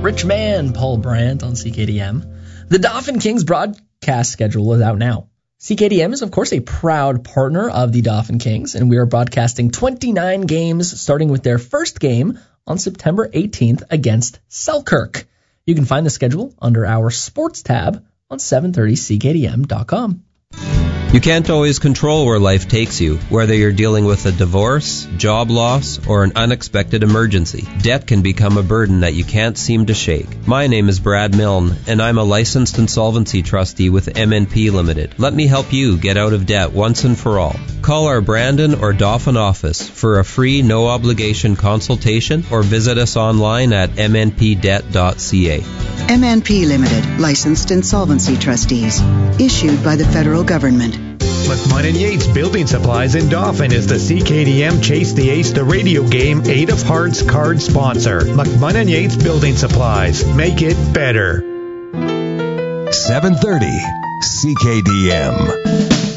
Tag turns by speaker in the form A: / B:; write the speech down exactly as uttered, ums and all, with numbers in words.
A: Rich Man, Paul Brandt on C K D M. The Dauphin Kings broadcast schedule is out now. C K D M is, of course, a proud partner of the Dauphin Kings, and we are broadcasting twenty-nine games, starting with their first game on September eighteenth against Selkirk. You can find the schedule under our sports tab on seven thirty C K D M dot com.
B: You can't always control where life takes you, whether you're dealing with a divorce, job loss, or an unexpected emergency. Debt can become a burden that you can't seem to shake. My name is Brad Milne, and I'm a licensed insolvency trustee with M N P Limited. Let me help you get out of debt once and for all. Call our Brandon or Dauphin office for a free, no-obligation consultation, or visit us online at m n p debt dot c a.
C: M N P Limited, licensed insolvency trustees, issued by the federal government.
D: McMahon and Yates Building Supplies in Dauphin is the C K D M Chase the Ace the radio game Eight of Hearts card sponsor. McMahon and Yates Building Supplies. Make it better.
E: seven thirty C K D M.